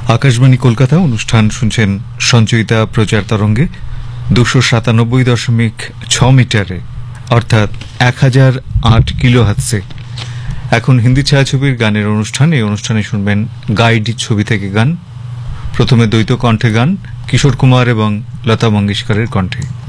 आकाशवाणी कोलकाता অনুষ্ঠান শুনছেন সঞ্চয়িতা প্রচার তরঙ্গে 297.6 মিটারে অর্থাৎ 1008 কিলোহার্টজে। এখন হিন্দি ছায়াছবির গানের অনুষ্ঠান। এই অনুষ্ঠানে শুনবেন গাইড ছবি থেকে গান। প্রথমে দ্বৈত কণ্ঠে গান, কিশোর কুমার এবং লতা মঙ্গেশকরের কণ্ঠে।